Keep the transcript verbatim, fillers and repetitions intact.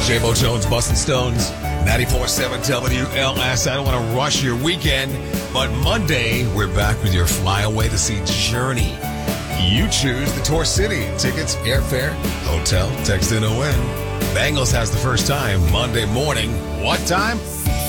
J-Bo Jones, Bustin' Stones, ninety-four point seven W L S. I don't want to rush your weekend, but Monday, we're back with your flyaway to see Journey. You choose the tour city. Tickets, airfare, hotel, text in O N. Bangles has the first time Monday morning. What time?